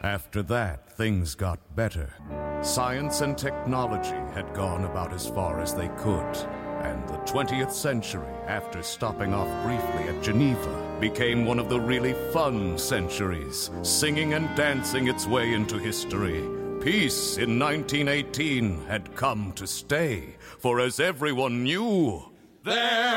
After that, things got better. Science and technology had gone about as far as they could, and the 20th century, after stopping off briefly at Geneva, became one of the really fun centuries, singing and dancing its way into history. Peace in 1918 had come to stay, for as everyone knew, there